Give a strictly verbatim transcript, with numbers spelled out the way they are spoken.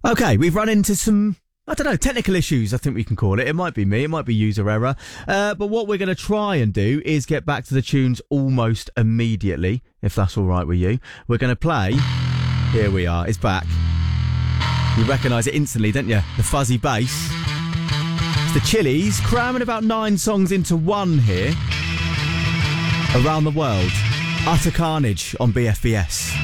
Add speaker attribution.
Speaker 1: Okay, we've run into some, I don't know, technical issues, I think we can call it. It might be me, it might be user error. Uh, but what we're going to try and do is get back to the tunes almost immediately, if that's all right with you. We're going to play... Here we are, it's back. You recognise it instantly, don't you? The fuzzy bass. It's the Chili's, cramming about nine songs into one here. Around the World. Utter Carnage on B F B S.